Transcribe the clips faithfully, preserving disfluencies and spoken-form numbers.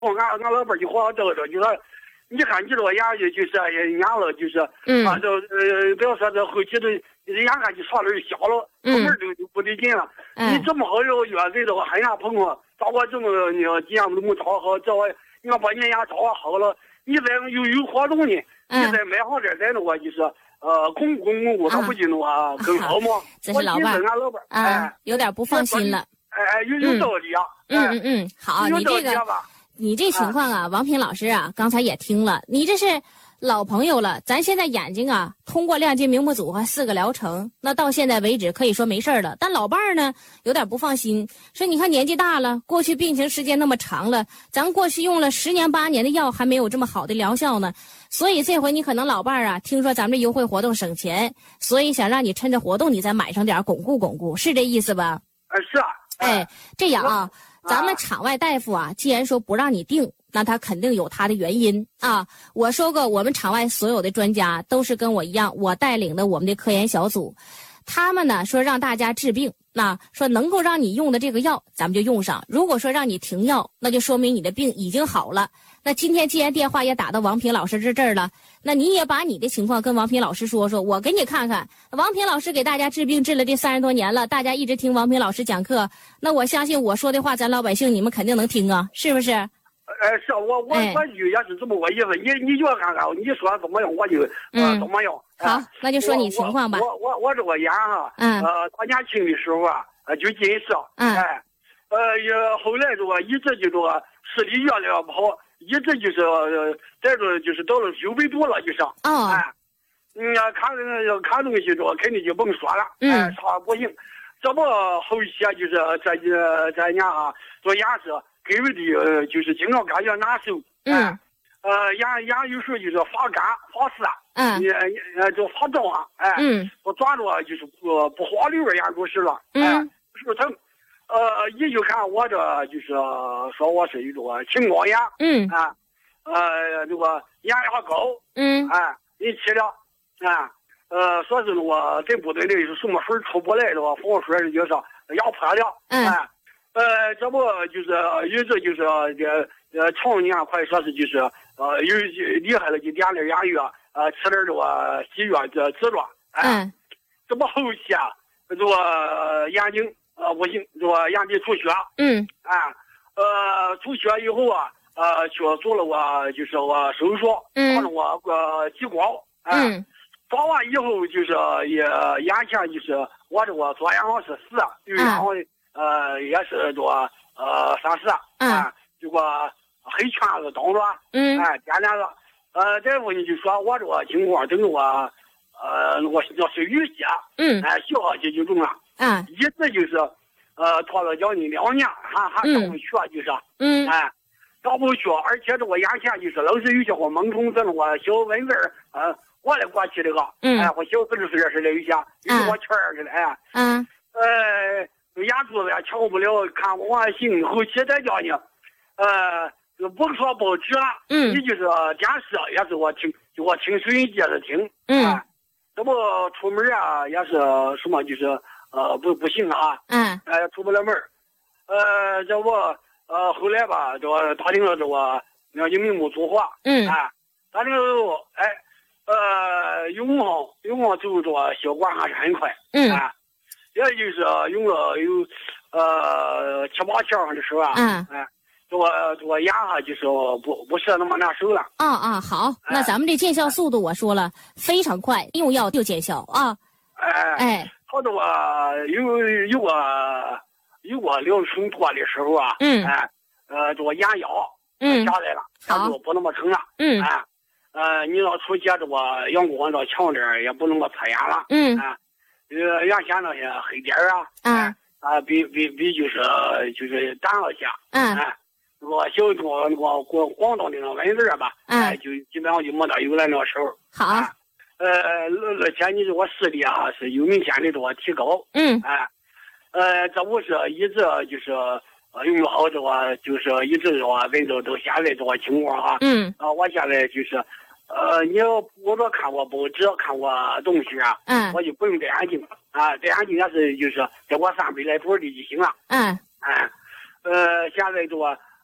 俺俺老伴就和我叨叨，就说，你看你这个牙就就是也伢了，就是， 嗯， 啊，这呃，不要说这后期都眼看就上脸小了，出门就就不得劲了。 嗯、 你这么好有药这个很难碰啊，找我这么你几样都没找好，找我你要把你牙找好了，你再有有活动呢， 嗯、 你再买好点再的话就是。呃，巩固巩固，他不就弄啊更好吗？ 这是老伴儿， 俺老伴儿， 哎，有点不放心了。 哎，有有道理啊。 嗯嗯嗯，好，你这个，你这情况啊，王平老师啊，刚才也听了，你这是老朋友了。咱现在眼睛啊，通过亮镜明目组和四个疗程，那到现在为止可以说没事了。但老伴儿呢，有点不放心，说你看年纪大了，过去病情时间那么长了，咱过去用了十年八年的药，还没有这么好的疗效呢。所以这回你可能老伴儿啊，听说咱们这优惠活动省钱，所以想让你趁着活动你再买上点巩固巩固，是这意思吧？ 呃，是啊。 哎，这样啊，咱们场外大夫啊，既然说不让你定，那他肯定有他的原因啊。我说过，我们场外所有的专家都是跟我一样，我带领的我们的科研小组，他们呢说让大家治病，那说能够让你用的这个药，咱们就用上。如果说让你停药，那就说明你的病已经好了。那今天既然电话也打到王平老师这这儿了，那你也把你的情况跟王平老师说说，我给你看看。王平老师给大家治病治了这三十多年了，大家一直听王平老师讲课，那我相信我说的话，咱老百姓你们肯定能听啊，是不是？ 哎，是我我我就也是这么个意思，你你就看看，你说怎么样，我就呃怎么样。 好，那就说你情况吧。 我我我这个眼哈，嗯，呃，他年轻的时候啊，就近视， 嗯， 哎，呃，也后来这个一直就这个视力越来越不好。一直就是呃，再着就是到了九百多了，就是哦， 哎，嗯，看看东西这肯定就甭说了， 嗯， 哎，啥不行。这不后期啊，就是这几这年啊，做眼视给我的呃，就是经常感觉难受， 嗯， 呃，眼眼有时候就是发干发涩， 嗯， 也呃就发胀啊，哎， 嗯， 我抓着就是不不滑溜眼就是了， 嗯， 哎，是疼。呃，你就看我这就是说我是一种青光眼， 嗯啊，呃，这个眼压高， 嗯， 哎，引起的，啊，呃，说是我这部队里是什么水出不来的，防水就是压迫了， 嗯， 哎，呃，这不就是一直就是这呃常年快说是就是呃有厉害了就点点眼药，呃，吃点这个西药这止着，哎， 嗯， 这不后期啊，这个眼睛。呃，不行，这个眼底出血， 嗯， 啊，呃，出血以后啊，呃，去做了我就是我手术， 嗯， 做了我个激光，啊、 嗯， 做完以后就是也眼前就是我这个左眼好是四，右眼好呃也是这呃三十，啊，这个黑圈子动了， 嗯， 哎，点点了，呃，大夫呢就说我这个情况等着我，呃，我要是淤血， 嗯， 哎，消下去就中了。 啊， 一直就是，呃，拖了将近两年，还还上不去，就是， 嗯， 哎，上不去，而且这个眼前就是老是有些个蒙虫子，我小蚊子儿，呃，过来过去这个， 嗯， 哎，我小粉丝似的有些，有我圈儿似的，哎， 嗯， 呃，眼珠子也瞧不了，看不完行，后期再叫你，呃，不说报纸了， 嗯， 你就是电视也是我听，就我听收音机的听， 嗯， 哎，这不出门啊也是什么就是。呃，不不行啊， 嗯， 哎，出不了门呃，这我呃后来吧，这个打听了这个亮镜明目组合， 嗯， 哎，打听了之后，哎，呃，用上用上之后，这个效果还是很快， 嗯， 哎，也就是用了有呃七八天的时候啊， 嗯， 哎，这个这个眼啊，就是不不是那么难受了。 啊啊，好，那咱们这见效速度我说了非常快，用药就见效啊， 哎哎。 好多啊，有有个有个疗程多的时候啊， 嗯， 哎，呃，这个眼药， 嗯， 下来了，它就不那么疼了， 嗯， 哎，呃，你要出去这个阳光照强点也不能够刺眼了， 嗯， 哎，呃，原先那些黑点啊， 啊， 啊，比比比就是就是淡了些， 嗯， 哎，那个小那个那个广广东的那蚊子吧，哎，就基本上就没得有了那时候， 好。 呃，而且你这个视力啊是有明显的这个提高， 嗯， 哎，呃，这不是一直就是呃用好这个，就是一直这个闻到到现在这个情况啊， 嗯， 啊，我现在就是，呃，你要我说看过报纸看过东西啊， 嗯， 我就不用戴眼镜啊，戴眼镜也是就是给我三百来度的就行了， 嗯， 哎，呃，现在这个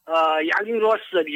呃，验定着视力